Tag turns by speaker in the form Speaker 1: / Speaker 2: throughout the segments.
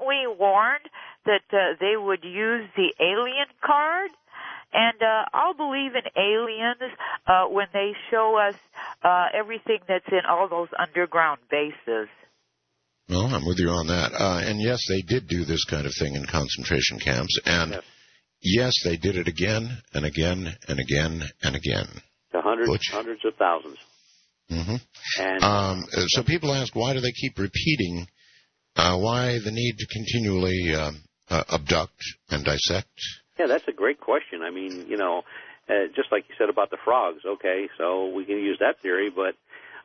Speaker 1: we warned that they would use the alien card? And I'll believe in aliens when they show us everything that's in all those underground bases.
Speaker 2: Well, I'm with you on that. And yes, they did do this kind of thing in concentration camps. And yes, they did it again and again and again and again.
Speaker 3: To hundreds of thousands.
Speaker 2: Mm-hmm.
Speaker 3: And
Speaker 2: so people ask, why do they keep repeating? Why the need to continually abduct and dissect?
Speaker 3: Yeah, that's a great question. I mean, just like you said about the frogs, okay, so we can use that theory, but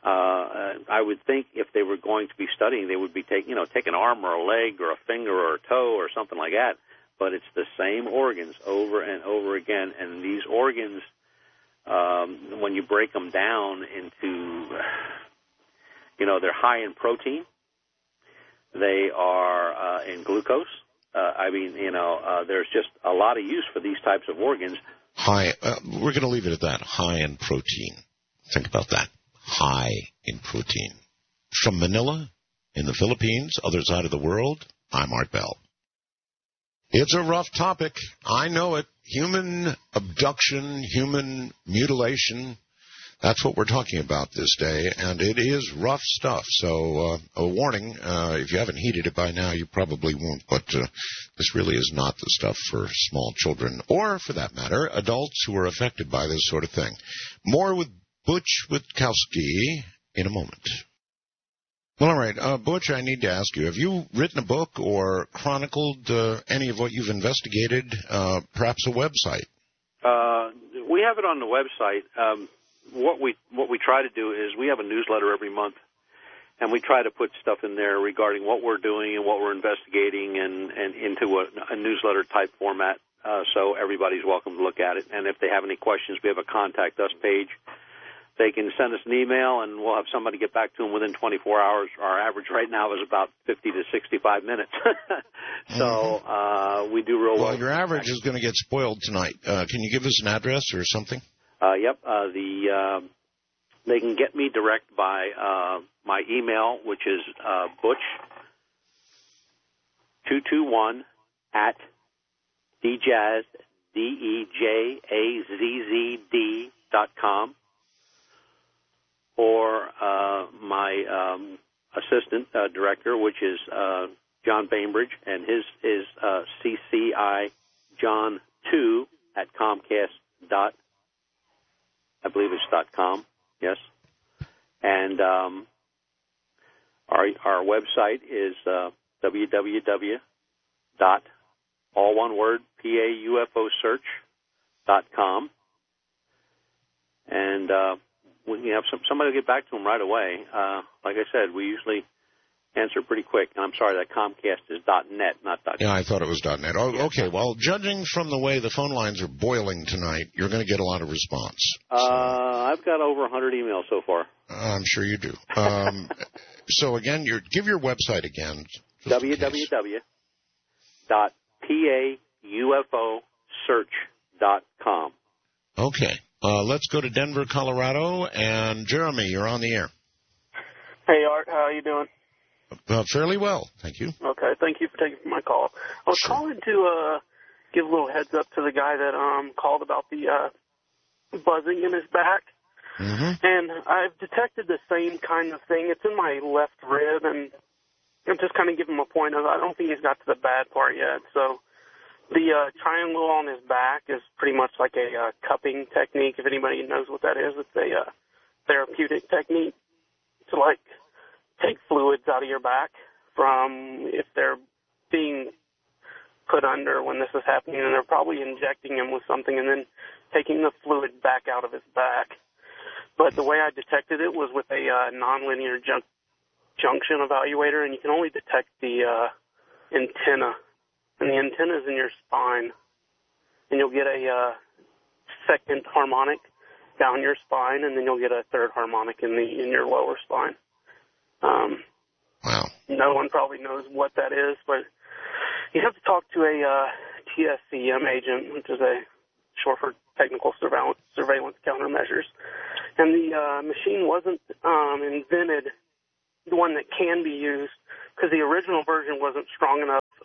Speaker 3: I would think if they were going to be studying, they would be take an arm or a leg or a finger or a toe or something like that, but it's the same organs over and over again, and these organs, when you break them down into, they're high in protein, they are in glucose. There's just a lot of use for these types of organs.
Speaker 2: High. We're going to leave it at that. High in protein. Think about that. High in protein. From Manila, in the Philippines, other side of the world, I'm Art Bell. It's a rough topic. I know it. Human abduction, human mutilation. That's what we're talking about this day, and it is rough stuff. So a warning, if you haven't heeded it by now, you probably won't, but this really is not the stuff for small children, or, for that matter, adults who are affected by this sort of thing. More with Butch Witkowski in a moment. Well, all right, Butch, I need to ask you, have you written a book or chronicled any of what you've investigated, perhaps a website?
Speaker 3: We have it on the website. What we try to do is we have a newsletter every month, and we try to put stuff in there regarding what we're doing and what we're investigating and into a newsletter type format, so everybody's welcome to look at it. And if they have any questions, we have a contact us page. They can send us an email, and we'll have somebody get back to them within 24 hours. Our average right now is about 50 to 65 minutes. So we do real well.
Speaker 2: Well, your average is going to get spoiled tonight. Can you give us an address or something?
Speaker 3: Yep. They can get me direct by my email, which is Butch221 at djazz, DEJAZZD.com, or my assistant director, which is John Bainbridge, and his is CCI John 2 at Comcast. I believe it's .com, yes. And our website is www.paUFOsearch.com. And we have somebody will get back to them right away. Like I said, we usually answer pretty quick. And I'm sorry, that Comcast is .net, not .com.
Speaker 2: Yeah, I thought it was .net. Oh, okay, well, judging from the way the phone lines are boiling tonight, you're going to get a lot of response.
Speaker 3: I've got over 100 emails so far.
Speaker 2: I'm sure you do. So, again, give your website again.
Speaker 3: www.paUFOsearch.com.
Speaker 2: Okay. Let's go to Denver, Colorado. And, Jeremy, you're on the air.
Speaker 4: Hey, Art. How are you doing?
Speaker 2: Fairly well, thank you.
Speaker 4: Okay, thank you for taking my call. I was calling to give a little heads up to the guy that called about the buzzing in his back.
Speaker 2: Mm-hmm.
Speaker 4: And I've detected the same kind of thing. It's in my left rib, and I'm just kind of giving him a point of I don't think he's got to the bad part yet. So the triangle on his back is pretty much like a cupping technique. If anybody knows what that is, it's a therapeutic technique to, like, take fluids out of your back from if they're being put under when this is happening, and they're probably injecting him with something and then taking the fluid back out of his back. But the way I detected it was with a nonlinear junction evaluator, and you can only detect the antenna. And the antenna is in your spine, and you'll get a second harmonic down your spine, and then you'll get a third harmonic in your lower spine.
Speaker 2: Wow.
Speaker 4: No one probably knows what that is, but you have to talk to a TSCM agent, which is a short for Technical Surveillance Countermeasures. And the machine wasn't invented, the one that can be used, because the original version wasn't strong enough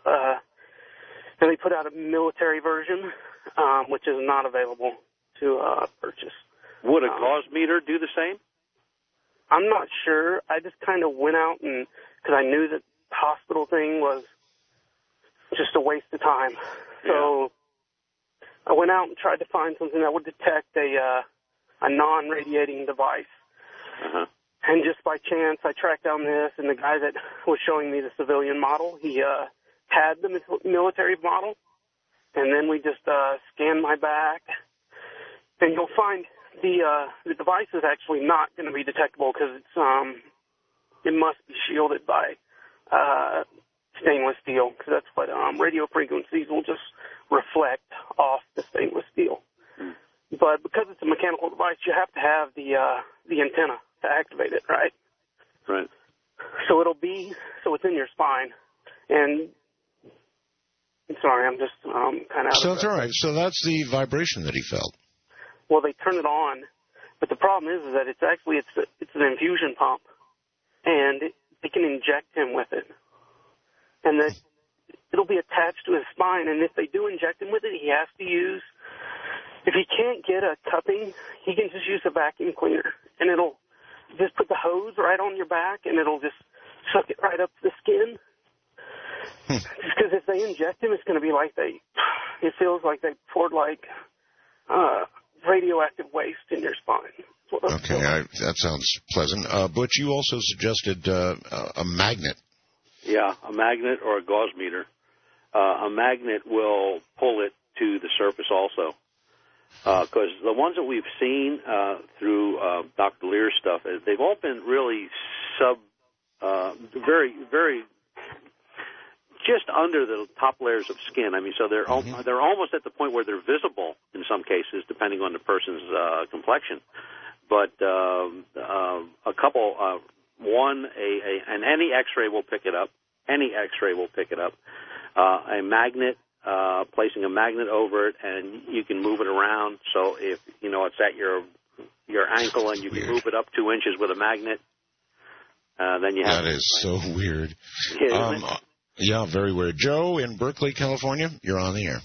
Speaker 4: and they put out a military version, which is not available to purchase.
Speaker 3: Would a gauze meter do the same?
Speaker 4: I'm not sure. I just kind of went out and because I knew that the hospital thing was just a waste of time. So I went out and tried to find something that would detect a non-radiating device.
Speaker 3: Uh-huh.
Speaker 4: And just by chance, I tracked down this, and the guy that was showing me the civilian model, he had the military model. And then we just scanned my back. And you'll find the device is actually not going to be detectable because it must be shielded by stainless steel, because that's what radio frequencies will just reflect off the stainless steel. But because it's a mechanical device, you have to have the antenna to activate it, right?
Speaker 3: Right.
Speaker 4: So it's in your spine. And sorry, I'm just kind of.
Speaker 2: So it's all right. So that's the vibration that he felt.
Speaker 4: Well, they turn it on, but the problem is that it's an infusion pump, and they can inject him with it, and that it'll be attached to his spine. And if they do inject him with it, he has to use. If he can't get a cupping, he can just use a vacuum cleaner, and it'll just put the hose right on your back, and it'll just suck it right up to the skin. Because if they inject him, it's going to be like it feels like they poured radioactive waste in your spine.
Speaker 2: Okay, that sounds pleasant. Butch, you also suggested a magnet.
Speaker 3: Yeah, a magnet or a gauze meter. A magnet will pull it to the surface also. Because the ones that we've seen through Dr. Lear's stuff, they've all been really very, very just under the top layers of skin. I mean, so they're almost at the point where they're visible in some cases, depending on the person's complexion. But a couple, and any X-ray will pick it up. Any X-ray will pick it up. A magnet. Placing a magnet over it, and you can move it around. So if it's at your ankle, and you can move it up 2 inches with a magnet, then you have.
Speaker 2: That is so weird.
Speaker 3: Yeah,
Speaker 2: very weird. Joe in Berkeley, California, you're on the air.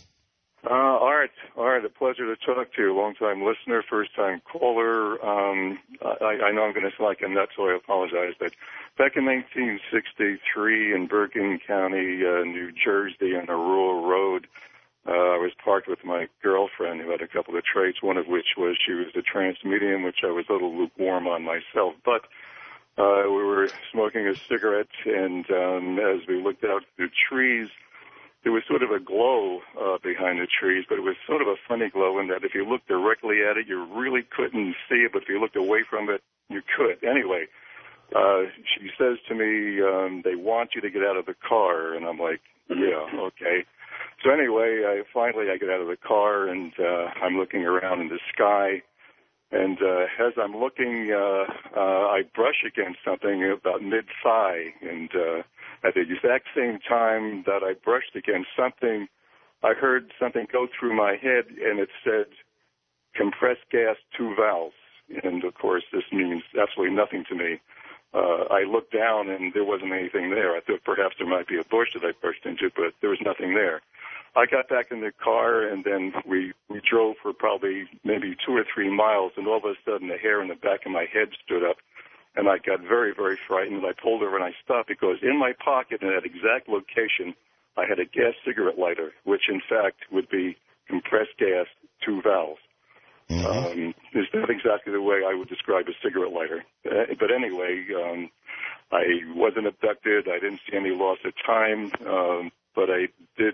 Speaker 5: Art, a pleasure to talk to you. Long-time listener, first-time caller. I know I'm going to sound like a nut, so I apologize. But back in 1963 in Bergen County, New Jersey, on a rural road, I was parked with my girlfriend who had a couple of traits, one of which was she was a trance medium, which I was a little lukewarm on myself. But we were smoking a cigarette, and as we looked out through the trees, there was sort of a glow behind the trees, but it was sort of a funny glow in that if you looked directly at it, you really couldn't see it, but if you looked away from it, you could. Anyway, she says to me, they want you to get out of the car, and I'm like, yeah, okay. So anyway, I get out of the car, and I'm looking around in the sky, and as I'm looking, I brush against something about mid-thigh, and at the exact same time that I brushed against something, I heard something go through my head, and it said, compressed gas, 2 valves. And, of course, this means absolutely nothing to me. I looked down, and there wasn't anything there. I thought perhaps there might be a bush that I brushed into, but there was nothing there. I got back in the car, and then we drove for probably maybe 2 or 3 miles, and all of a sudden the hair in the back of my head stood up. And I got very, very frightened. I pulled over and I stopped because in my pocket in that exact location, I had a gas cigarette lighter, which in fact would be compressed gas, 2 valves. Mm-hmm. It's not exactly the way I would describe a cigarette lighter. But anyway, I wasn't abducted. I didn't see any loss of time. But I did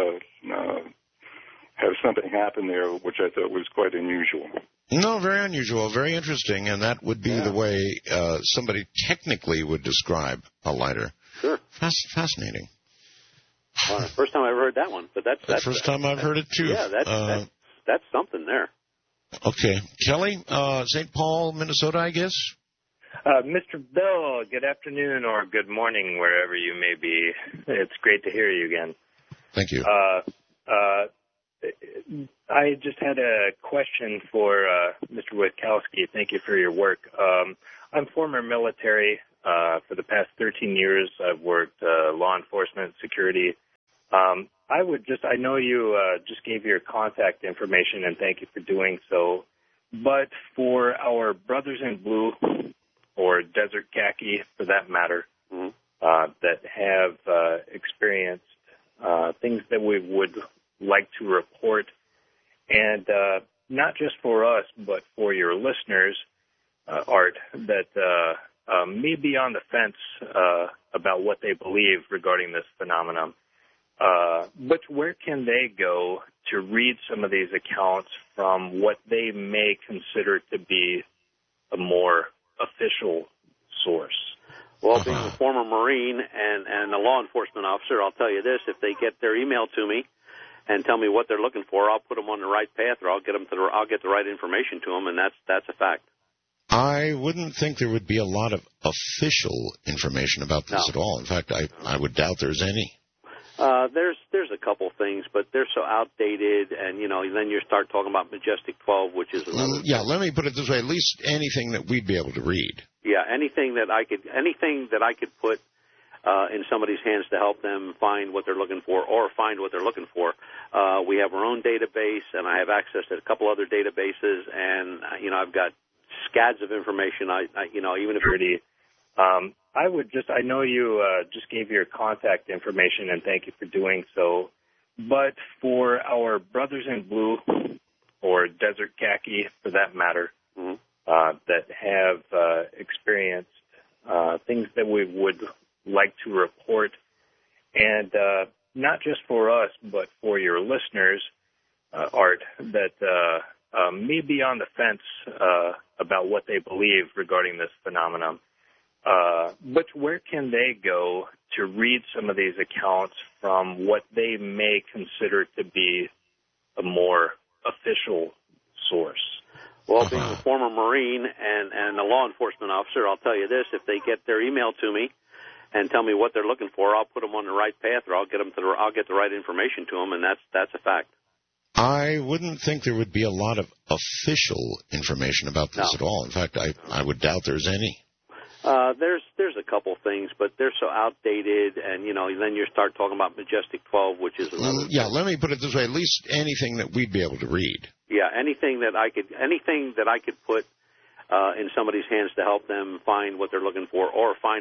Speaker 5: have something happen there, which I thought was quite unusual.
Speaker 2: No, very unusual, very interesting, and that would be the way somebody technically would describe a lighter.
Speaker 3: Sure.
Speaker 2: Fascinating.
Speaker 3: Well, first time I've heard that one, but that's
Speaker 2: the first time I've heard it too.
Speaker 3: Yeah, that's something there.
Speaker 2: Okay, Kelly, St. Paul, Minnesota, I guess.
Speaker 6: Mr. Bill, good afternoon or good morning, wherever you may be. It's great to hear you again.
Speaker 2: Thank you.
Speaker 6: I just had a question for Mr. Witkowski. Thank you for your work. I'm former military. For the past 13 years, I've worked law enforcement, security, I know you just gave your contact information, and thank you for doing so. But for our brothers in blue, or desert khaki for that matter, that have experienced things that we would like to report, and not just for us, but for your listeners, Art, that may be on the fence about what they believe regarding this phenomenon. But where can they go to read some of these accounts from what they may consider to be a more official source?
Speaker 3: Well, being a former Marine and a law enforcement officer, I'll tell you this: if they get their email to me and tell me what they're looking for, I'll put them on the right path, or I'll get the right information to them, and that's a fact.
Speaker 2: I wouldn't think there would be a lot of official information about this at all. In fact, I would doubt there's any.
Speaker 3: There's a couple things, but they're so outdated, and then you start talking about Majestic 12, which is another.
Speaker 2: Yeah, let me put it this way: at least anything that we'd be able to read.
Speaker 3: Yeah, anything that I could put in somebody's hands to help them find what they're looking for, or find what they're looking for. We have our own database, and I have access to a couple other databases, and I've got scads of information. Even if
Speaker 6: I know you just gave your contact information, and thank you for doing so. But for our brothers in blue, or desert khaki for that matter, that have experienced things that we would like to report, and not just for us, but for your listeners, Art, that may be on the fence about what they believe regarding this phenomenon. But where can they go to read some of these accounts from what they may consider to be a more official source?
Speaker 3: Well, being a former Marine and a law enforcement officer, I'll tell you this: if they get their email to me and tell me what they're looking for, I'll put them on the right path, or I'll get the right information to them, and that's a fact.
Speaker 2: I wouldn't think there would be a lot of official information about this at all. In fact, I would doubt there's any.
Speaker 3: There's a couple things, but they're so outdated, and then you start talking about Majestic 12, which is another.
Speaker 2: Yeah, let me put it this way: at least anything that we'd be able to read.
Speaker 3: Yeah, anything that I could put in somebody's hands to help them find what they're looking for, or find